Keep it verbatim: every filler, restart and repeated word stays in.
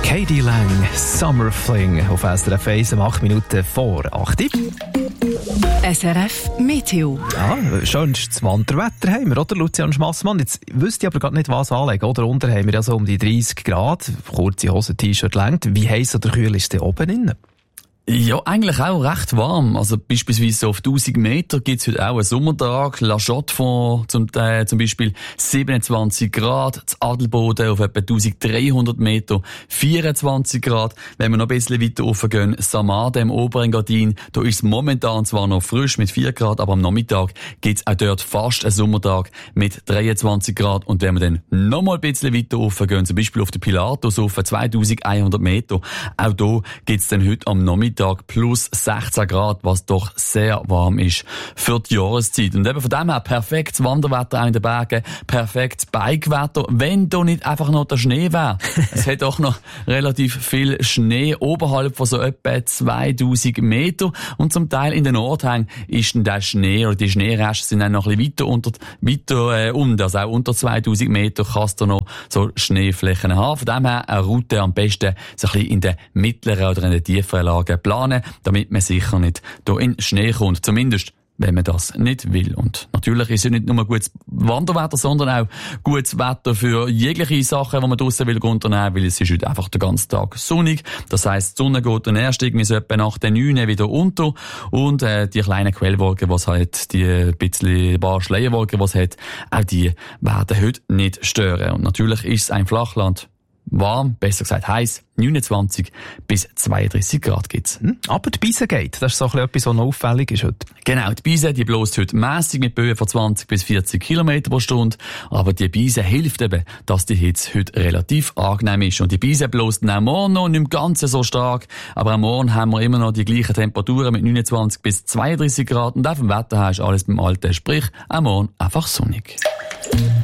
Katie Lang, Summer Fling auf S R F eins um acht Minuten vor acht. S R F Meteo. Ja, schönstes Wanderwetter haben wir, oder Lucian Schmassmann? Jetzt wüsste ich aber gerade nicht, was anlegen. Oder unter haben wir ja so um die dreißig Grad, kurze Hose, T-Shirt längt. Wie heiß oder kühl ist es oben innen? Ja, eigentlich auch recht warm. Also beispielsweise auf tausend Meter gibt's heute auch einen Sommertag. La Chaux-de-Fonds zum, äh, zum Beispiel siebenundzwanzig Grad. Das Adelboden auf etwa eintausenddreihundert Meter vierundzwanzig Grad. Wenn wir noch ein bisschen weiter raufgehen, Samarde im Oberengadin, da ist es momentan zwar noch frisch mit vier Grad, aber am Nachmittag gibt's auch dort fast einen Sommertag mit dreiundzwanzig Grad. Und wenn wir dann noch mal ein bisschen weiter raufgehen, zum Beispiel auf den Pilatus auf zweitausendeinhundert Meter, auch da gibt's dann heute am Nachmittag plus sechzehn Grad, was doch sehr warm ist für die Jahreszeit. Und eben von dem her perfektes Wanderwetter auch in den Bergen, perfektes Bikewetter, wenn da nicht einfach noch der Schnee wäre. Es hat auch noch relativ viel Schnee oberhalb von so etwa zweitausend Meter und zum Teil in den Nordhängen ist dann der Schnee oder die Schneereste sind dann noch ein bisschen weiter unter, weiter äh, unten, also auch unter zweitausend Meter kannst du noch so Schneeflächen haben. Von dem her eine Route am besten so ein bisschen in den mittleren oder in den tieferen Lagen planen, damit man sicher nicht hier in Schnee kommt. Zumindest, wenn man das nicht will. Und natürlich ist es nicht nur gutes Wanderwetter, sondern auch gutes Wetter für jegliche Sachen, die man draussen will unternehmen, weil es ist heute einfach den ganzen Tag sonnig. Das heisst, die Sonne geht dann erst irgendwie so etwa nach den neun wieder unter und äh, die kleinen Quellwolken, die es hat, die bisschen paar Schleierwolken, die es hat, auch die werden heute nicht stören. Und natürlich ist es ein Flachland. Warm, besser gesagt heiß, neunundzwanzig bis zweiunddreißig Grad gibt's. Hm? Aber die Beise geht, das ist so etwas, was noch auffällig ist heute. Genau, die Beise, die bläst heute mässig mit Böen von zwanzig bis vierzig Kilometer pro Stunde. Aber die Beise hilft eben, dass die Hitze heute relativ angenehm ist. Und die Beise bläst dann auch morgen noch nicht im Ganzen so stark. Aber am Morgen haben wir immer noch die gleichen Temperaturen mit neunundzwanzig bis zweiunddreißig Grad. Und auf dem Wetter her ist alles beim Alten. Sprich, am Morgen einfach sonnig.